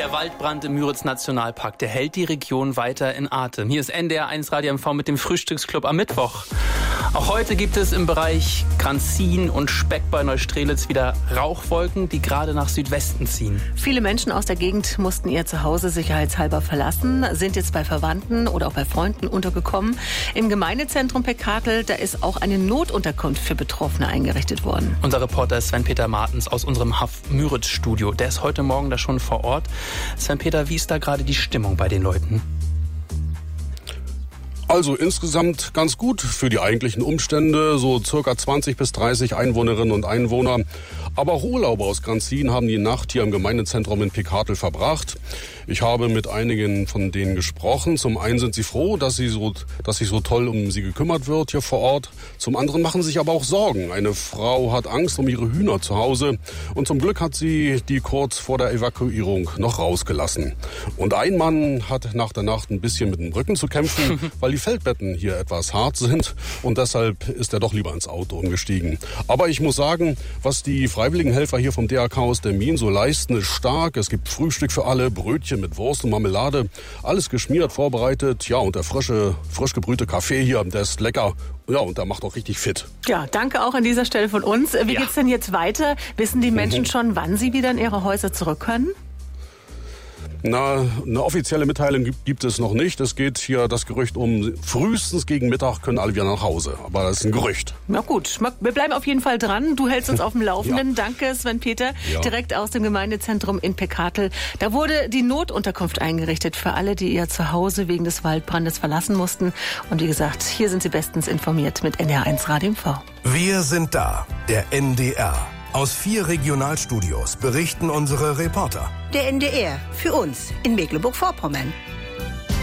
Der Waldbrand im Müritz-Nationalpark, der hält die Region weiter in Atem. Hier ist NDR1 Radio MV mit dem Frühstücksclub am Mittwoch. Auch heute gibt es im Bereich Granzin und Speck bei Neustrelitz wieder Rauchwolken, die gerade nach Südwesten ziehen. Viele Menschen aus der Gegend mussten ihr Zuhause sicherheitshalber verlassen, sind jetzt bei Verwandten oder auch bei Freunden untergekommen. Im Gemeindezentrum Peckatel, da ist auch eine Notunterkunft für Betroffene eingerichtet worden. Unser Reporter ist Sven-Peter Martens aus unserem Müritz-Studio. Der ist heute Morgen da schon vor Ort. Sven-Peter, wie ist da gerade die Stimmung bei den Leuten? Also insgesamt ganz gut für die eigentlichen Umstände, so circa 20 bis 30 Einwohnerinnen und Einwohner. Aber auch Urlauber aus Granzin haben die Nacht hier im Gemeindezentrum in Peckatel verbracht. Ich habe mit einigen von denen gesprochen. Zum einen sind sie froh, dass sich so toll um sie gekümmert wird hier vor Ort. Zum anderen machen sie sich aber auch Sorgen. Eine Frau hat Angst um ihre Hühner zu Hause. Und zum Glück hat sie die kurz vor der Evakuierung noch rausgelassen. Und ein Mann hat nach der Nacht ein bisschen mit dem Rücken zu kämpfen, weil die Feldbetten hier etwas hart sind. Und deshalb ist er doch lieber ins Auto umgestiegen. Aber ich muss sagen, was die Freiwilligenhelfer hier vom DRK aus Demmin so leisten, ist stark. Es gibt Frühstück für alle, Brötchen mit Wurst und Marmelade, alles geschmiert, vorbereitet. Ja, und der frisch gebrühte Kaffee hier, der ist lecker. Ja, und der macht auch richtig fit. Ja, danke auch an dieser Stelle von uns. Wie geht's denn jetzt weiter? Wissen die Menschen schon, wann sie wieder in ihre Häuser zurück können? Na, eine offizielle Mitteilung gibt es noch nicht. Es geht hier das Gerücht um, frühestens gegen Mittag können alle wieder nach Hause. Aber das ist ein Gerücht. Na gut, wir bleiben auf jeden Fall dran. Du hältst uns auf dem Laufenden. Ja. Danke, Sven-Peter. Ja. Direkt aus dem Gemeindezentrum in Peckatel. Da wurde die Notunterkunft eingerichtet für alle, die ihr Zuhause wegen des Waldbrandes verlassen mussten. Und wie gesagt, hier sind sie bestens informiert mit NDR1 Radio MV. Wir sind da, der NDR. Aus 4 Regionalstudios berichten unsere Reporter. Der NDR, für uns in Mecklenburg-Vorpommern.